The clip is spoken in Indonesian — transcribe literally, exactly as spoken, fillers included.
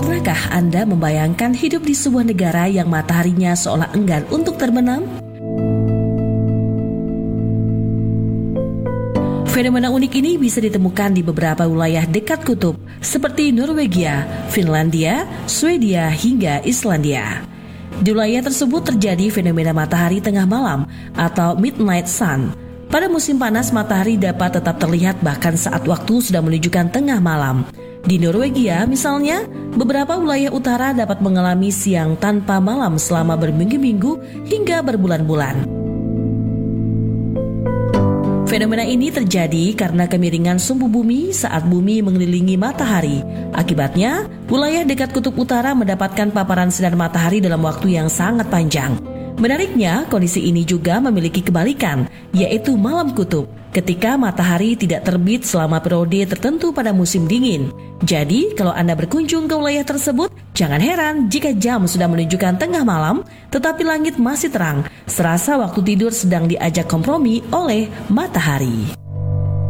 Pernahkah Anda membayangkan hidup di sebuah negara yang mataharinya seolah enggan untuk terbenam? Fenomena unik ini bisa ditemukan di beberapa wilayah dekat kutub seperti Norwegia, Finlandia, Swedia, hingga Islandia. Di wilayah tersebut terjadi fenomena matahari tengah malam atau midnight sun. Pada musim panas, matahari dapat tetap terlihat bahkan saat waktu sudah menunjukkan tengah malam. Di Norwegia misalnya, beberapa wilayah utara dapat mengalami siang tanpa malam selama berminggu-minggu hingga berbulan-bulan. Fenomena ini terjadi karena kemiringan sumbu bumi saat bumi mengelilingi matahari. Akibatnya, wilayah dekat kutub utara mendapatkan paparan sinar matahari dalam waktu yang sangat panjang. Menariknya, kondisi ini juga memiliki kebalikan, yaitu malam kutub, ketika matahari tidak terbit selama periode tertentu pada musim dingin. Jadi, kalau Anda berkunjung ke wilayah tersebut, jangan heran jika jam sudah menunjukkan tengah malam, tetapi langit masih terang, serasa waktu tidur sedang diajak kompromi oleh matahari.